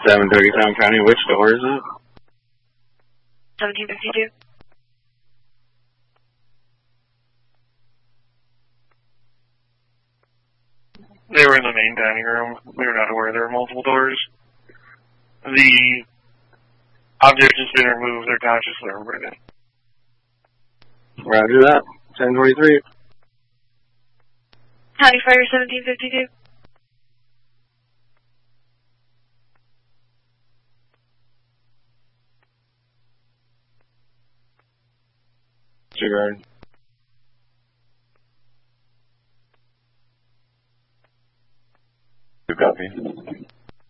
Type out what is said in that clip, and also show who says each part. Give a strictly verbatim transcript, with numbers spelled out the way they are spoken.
Speaker 1: seven thirty-seven County, which door is it?
Speaker 2: seventeen fifty-two.
Speaker 3: They were in the main dining room. We were not aware there were multiple doors. The object has been removed. They're consciously removed.
Speaker 1: Roger that. ten twenty-three.
Speaker 2: County Fire seventeen fifty-two.
Speaker 1: Disregard.